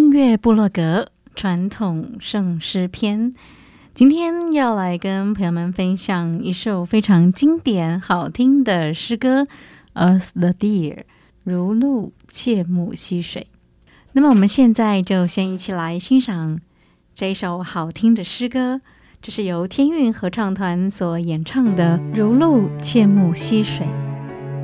音乐部落格传统圣诗篇，今天要来跟朋友们分享一首非常经典好听的诗歌 As the deer 如鹿切慕溪水。那么我们现在就先一起来欣赏这一首好听的诗歌，这是由天韵合唱团所演唱的如鹿切慕溪水。